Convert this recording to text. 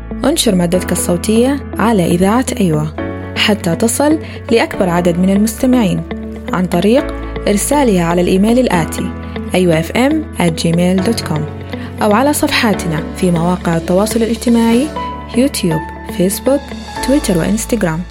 انشر مادتك الصوتية على إذاعة أيوة حتى تصل لأكبر عدد من المستمعين عن طريق إرسالها على الإيميل الآتي ayuafm@gmail.com أو على صفحاتنا في مواقع التواصل الاجتماعي يوتيوب، فيسبوك، تويتر وإنستغرام.